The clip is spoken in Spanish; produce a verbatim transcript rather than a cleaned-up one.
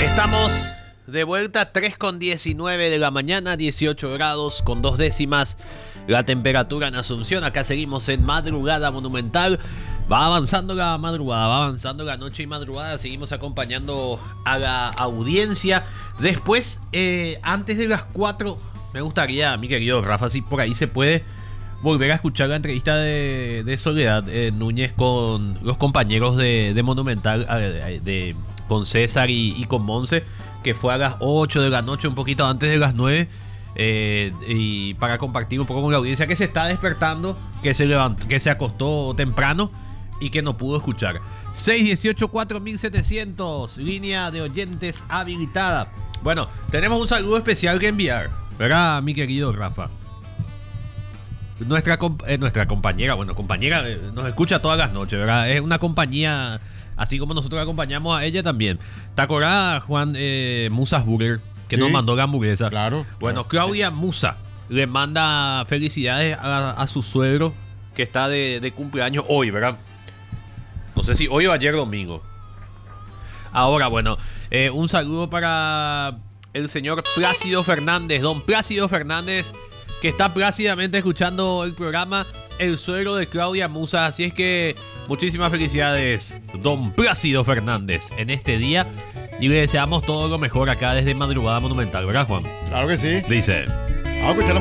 Estamos de vuelta, tres con diecinueve de la mañana, dieciocho grados con dos décimas la temperatura en Asunción. Acá seguimos en Madrugada Monumental. Va avanzando la madrugada, va avanzando la noche y madrugada. Seguimos acompañando a la audiencia. Después, eh, antes de las cuatro, me gustaría, mi querido Rafa, si por ahí se puede volver a escuchar la entrevista de, de Soledad eh, Núñez con los compañeros de, de Monumental, eh, de, con César y, y con Monse, que fue a las ocho de la noche, un poquito antes de las nueve. Eh, y para compartir un poco con la audiencia que se está despertando, que se levantó, que se acostó temprano y que no pudo escuchar. seis dieciocho cuatro mil setecientos, línea de oyentes habilitada. Bueno, tenemos un saludo especial que enviar, ¿verdad, mi querido Rafa? Nuestra, eh, nuestra compañera, bueno, compañera, eh, nos escucha todas las noches, ¿verdad? Es una compañía, así como nosotros acompañamos a ella también. ¿Te acordás, Juan eh, Musas Burger, que sí nos mandó la hamburguesa? Claro. Bueno, claro. Claudia Musa le manda felicidades a, a su suegro, que está de, de cumpleaños hoy, ¿verdad? No sé si hoy o ayer domingo. Ahora, bueno, eh, un saludo para el señor Plácido Fernández, don Plácido Fernández, que está plácidamente escuchando el programa, el suegro de Claudia Musa. Así es que muchísimas felicidades, don Plácido Fernández, en este día. Y le deseamos todo lo mejor acá desde Madrugada Monumental, ¿verdad, Juan? Claro que sí. Dice... Vamos a escuchar